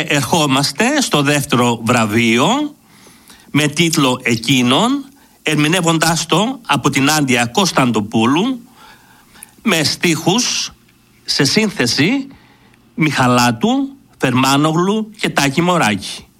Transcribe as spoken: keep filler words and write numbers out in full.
Και ερχόμαστε στο δεύτερο βραβείο με τίτλο «Εκείνον», ερμηνεύοντάς το από την Άντια Κωνσταντοπούλου, με στίχους σε σύνθεση Μιχαλάτου, Φερμάνογλου και Τάκη Μωράκη.